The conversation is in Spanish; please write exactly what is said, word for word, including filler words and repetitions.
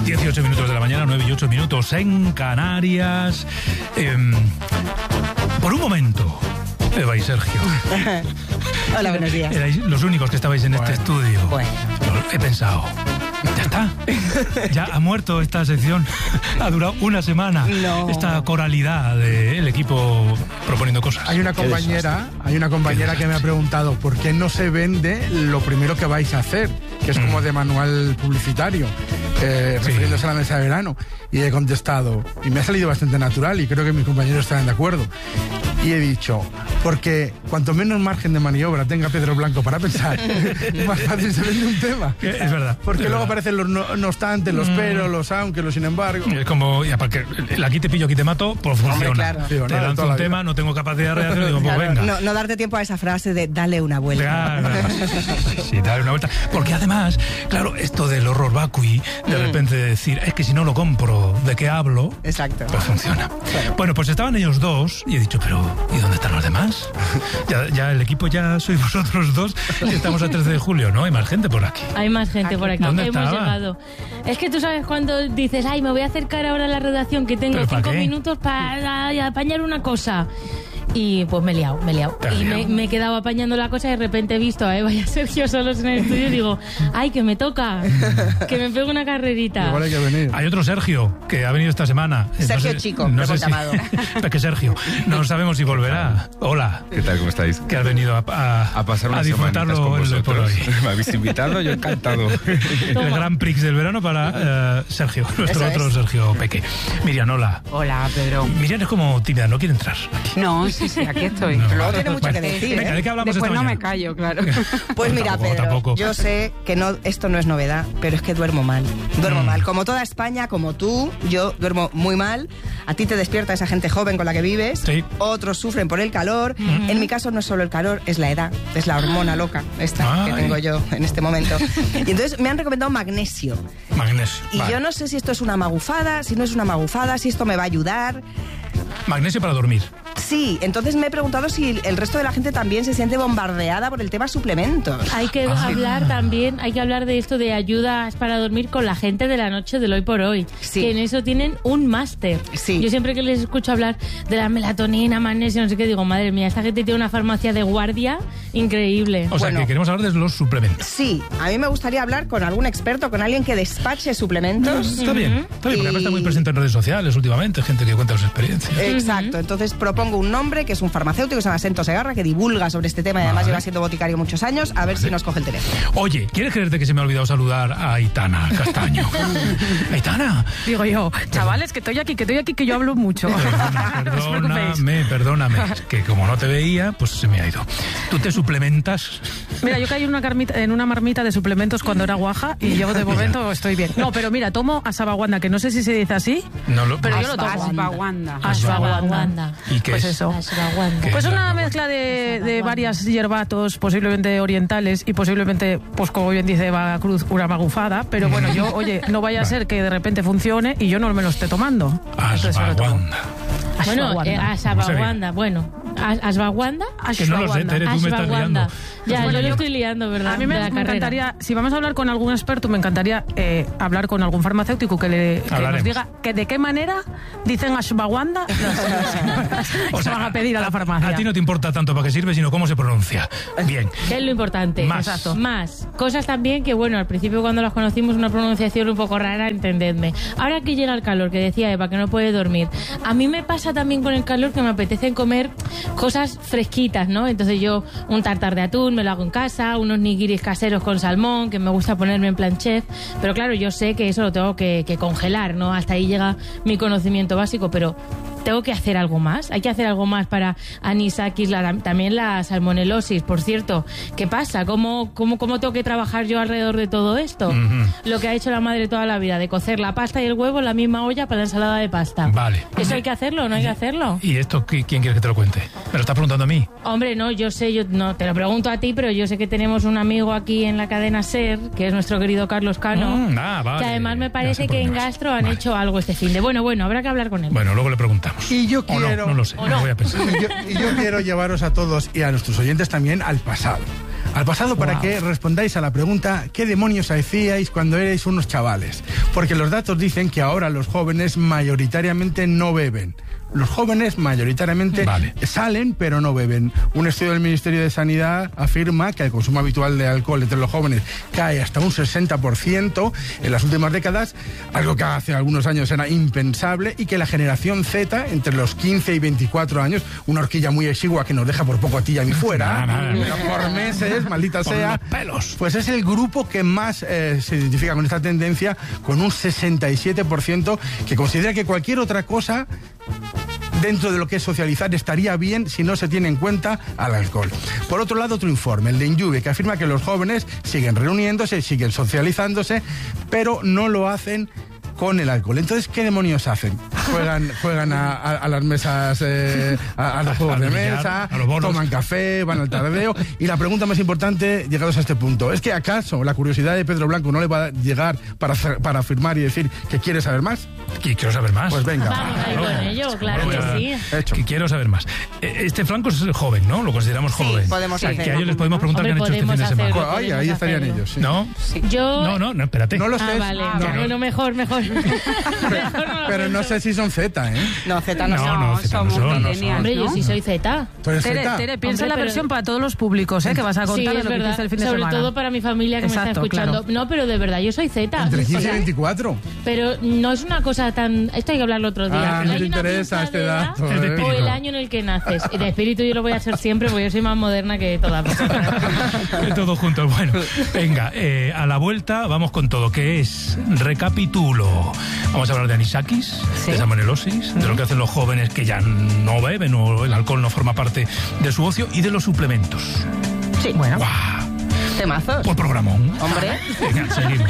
dieciocho minutos de la mañana, nueve y ocho minutos en Canarias. Eh, por un momento, Eva y Sergio. Hola, buenos días. Erais los únicos que estabais en bueno, este estudio. Bueno. He pensado, ya está. Ya ha muerto esta sección. Ha durado una semana. No. Esta coralidad del equipo proponiendo cosas. Hay una compañera, hay una compañera que me ha preguntado por qué no se vende lo primero que vais a hacer, que es como de manual publicitario, eh, sí. refiriéndose a la mesa de verano. Y he contestado, y me ha salido bastante natural, y creo que mis compañeros estarán de acuerdo. Y he dicho, porque cuanto menos margen de maniobra tenga Pedro Blanco para pensar, más fácil se vende un tema. Es verdad. Porque es luego verdad. aparecen los no, no obstante, los mm. pero, los aunque, los sin embargo. Es como, ya, porque el aquí te pillo, aquí te mato, pues funciona. Hombre, claro. Sí, te lanzo un tema, no tengo capacidad de reacción, digo, pues claro, venga. No, no darte tiempo a esa frase de dale una vuelta. Claro, sí, dale una vuelta. Porque además, claro, esto del horror vacui, de mm. repente decir, es que si no lo compro, ¿de qué hablo? Exacto. Pues funciona. Bueno. bueno, pues estaban ellos dos y he dicho, pero ¿y dónde están los demás? Ya, ya el equipo ya sois vosotros dos y estamos a trece de julio, ¿no? Hay más gente por aquí. Hay más gente por aquí. ¿Dónde Hemos estaba? llegado. Es que tú sabes cuando dices, ay, me voy a acercar ahora a la redacción que tengo cinco minutos para apañar una cosa. Y pues me he liado, me he liado. Y me, me he quedado apañando la cosa y de repente he visto a Eva y a Sergio solos en el estudio y digo, ay, que me toca, que me pego una carrerita. Igual hay que venir. Hay otro Sergio que ha venido esta semana. Sergio no sé, Chico, no lo sé hemos si, llamado. Es que Sergio, no sabemos si volverá. Hola. ¿Qué tal? ¿Cómo estáis? Que has venido a, a, a pasar unas a disfrutarlo con vosotros. Por hoy. Me habéis invitado, yo encantado. El Gran Prix del verano para uh, Sergio, nuestro Eso otro es. Sergio Peque. Miriam, hola. Hola, Pedro. Miriam es como tímida, no quiere entrar. No, sí, sí, aquí estoy. No, Pero luego vale. tiene mucho Bueno, que decir, venga, ¿eh? ¿de qué hablamos Después esta no mañana? me callo, claro. Pues mira, tampoco, Pedro, tampoco. yo sé que no, esto no es novedad, pero es que duermo mal. Duermo Mm. mal. Como toda España, como tú, yo duermo muy mal. A ti te despierta esa gente joven con la que vives. Sí. Otros sufren por el calor. Mm. En mi caso no es solo el calor, es la edad. Es la hormona loca esta Ay. que tengo yo en este momento. Y entonces me han recomendado magnesio. Magnesio. Y vale. yo no sé si esto es una magufada, si no es una magufada, si esto me va a ayudar. Magnesio para dormir. Sí, entonces me he preguntado si el resto de la gente también se siente bombardeada por el tema suplementos. Hay que Ah. hablar también, hay que hablar de esto de ayudas para dormir con la gente de la noche del hoy por hoy. Sí. Que en eso tienen un máster. Sí. Yo siempre que les escucho hablar de la melatonina, magnesio, no sé qué, digo, madre mía, esta gente tiene una farmacia de guardia increíble. O sea, Bueno. que queremos hablar de los suplementos. Sí, a mí me gustaría hablar con algún experto, con alguien que despache suplementos. Está bien, está bien, porque Y- además está muy presente en redes sociales últimamente, gente que cuenta sus experiencias. Exacto, entonces propongo un nombre que es un farmacéutico que se llama Sento Segarra, que divulga sobre este tema y además Vale. lleva siendo boticario muchos años, a ver si nos coge el teléfono. Oye, ¿quieres creerte que se me ha olvidado saludar a Aitana Castaño? Aitana. Digo yo, chavales, que estoy aquí, que estoy aquí, que yo hablo mucho. Perdona, No os preocupéis. perdóname, perdóname. Es que como no te veía, pues se me ha ido. ¿Tú te suplementas? Mira, yo caí en una, carmita, en una marmita de suplementos cuando era guaja y yo de momento estoy bien. No, pero mira, tomo ashwagandha, que no sé si se dice así, No lo, pero yo lo tomo. Ashwagandha. Ashwagandha. ¿Y qué Pues es? eso. Ashwagandha. ¿Qué Pues es una la- mezcla de, de varias hierbatos, posiblemente orientales y posiblemente, pues como bien dice Eva Cruz, una magufada. Pero bueno, yo, oye, no vaya a ser que de repente funcione y yo no me lo esté tomando. Entonces me lo tomo. Ashwagandha. Bueno, eh, ashwagandha, bueno. ¿As- ¿Ashwagandha? Que no lo sé, Tere, tú me estás liando. Ashwagandha. Ya, Bueno, yo lo yo- estoy liando, ¿verdad? A mí De me, la me carrera. encantaría, si vamos a hablar con algún experto, me encantaría eh, hablar con algún farmacéutico que, le, que nos Hablaremos. diga que de qué manera dicen ashwagandha O se sea, van a pedir a la farmacia. A ti no te importa tanto para qué sirve, sino cómo se pronuncia. Bien. ¿Qué es lo importante? Más. Exacto. Más. Cosas también que, bueno, al principio cuando las conocimos una pronunciación un poco rara, entendedme. Ahora que llega el calor, que decía Eva, que no puede dormir. A mí me pasa también con el calor que me apetece comer cosas fresquitas, ¿no? Entonces yo un tartar de atún me lo hago en casa, unos nigiris caseros con salmón, que me gusta ponerme en plan chef. Pero claro, yo sé que eso lo tengo que, que congelar, ¿no? Hasta ahí llega mi conocimiento básico, pero tengo que hacer algo más. Hay que hacer algo más para anisakis, la, también la salmonelosis, por cierto. ¿Qué pasa? ¿Cómo, cómo, cómo tengo que trabajar yo alrededor de todo esto? Ujú. Lo que ha hecho la madre toda la vida, de cocer la pasta y el huevo en la misma olla para la ensalada de pasta. Vale. ¿Eso hay que hacerlo o no hay que hacerlo? ¿Y esto qui- quién quiere que te lo cuente? ¿Me lo estás preguntando a mí? Hombre, no, yo sé, yo no te lo pregunto a ti, pero yo sé que tenemos un amigo aquí en la cadena SER, que es nuestro querido Carlos Cano, Mm, ah, vale. que además me Ya parece sé por que en dónde vas. Gastro han Vale. hecho algo este fin de. Bueno, bueno, habrá que hablar con él. Bueno, luego le preguntamos. Y yo O no, quiero... no lo sé, O no no. voy a pensar. Y yo, y yo quiero llevaros a todos y a nuestros oyentes también al pasado. Al pasado para Wow. que respondáis a la pregunta ¿qué demonios hacíais cuando erais unos chavales? Porque los datos dicen que ahora los jóvenes mayoritariamente no beben. Los jóvenes mayoritariamente Vale. salen, pero no beben. Un estudio del Ministerio de Sanidad afirma que el consumo habitual de alcohol entre los jóvenes cae hasta un sesenta por ciento en las últimas décadas, algo que hace algunos años era impensable, y que la generación Z, entre los quince y veinticuatro años, una horquilla muy exigua que nos deja por poco a ti y a mí fuera, Nada, nada. por meses, maldita Por sea, los pelos. pues es el grupo que más eh, se identifica con esta tendencia, con un sesenta y siete por ciento que considera que cualquier otra cosa dentro de lo que es socializar estaría bien si no se tiene en cuenta al alcohol. Por otro lado, otro informe, el de Injuve, que afirma que los jóvenes siguen reuniéndose, siguen socializándose, pero no lo hacen con el alcohol. Entonces, ¿qué demonios hacen? Juegan, juegan a, a, a las mesas, eh, a, a los juegos de billar, mesa, a los bolos. toman café, van al tardeo. Y la pregunta más importante, llegados a este punto, ¿es que acaso la curiosidad de Pedro Blanco no le va a llegar para, hacer- para afirmar y decir que quiere saber más? Que quiero saber más. Pues venga. Vamos a ir con ello, claro Voy que a- sí. Hecho. Que quiero saber más. Eh, Este Franco es joven, ¿no? Lo consideramos Sí, joven. podemos Que hacerlo. a ellos les podemos preguntar Hombre, qué han hecho este fin de podemos semana. hacerlo. Ay, ahí podemos estarían hacerlo. ellos, sí. ¿No? Yo... No, no, no, espérate. No lo Ah, sé. vale. No, no. Bueno, mejor, mejor. Mejor no lo Pero no cuento. sé si son Z, ¿eh? No, Z no, No, son. no, Z no somos son, no millennials, Hombre, yo ¿no? sí soy Z. ¿Tú eres Tere, Z? Tere, piensa Hombre, la pero- versión para todos los públicos, ¿eh? Que vas a Sí, contar de es lo que verdad. hiciste el fin de Sobre semana. todo para mi familia que me Exacto, está escuchando. claro. No, pero de verdad, yo soy Z. Entre quince y O sea, veinticuatro. Pero no es una cosa tan... Esto hay que hablarlo otro día. Ah, Pero no hay te una interesa pinza este de edad dato. Es de ¿eh? espíritu. o el año en el que naces. Y de espíritu yo lo voy a ser siempre porque yo soy más moderna que toda persona. Todos juntos. Bueno, venga, eh, a la vuelta vamos con todo, que es recapitulo. Vamos a hablar de anisakis, de salmonelosis, de lo que hacen los jóvenes que ya no beben o el alcohol no forma parte de su ocio, y de los suplementos. Sí. Bueno. ¡Guau! Temazos. Por programón. Hombre. Venga, seguimos.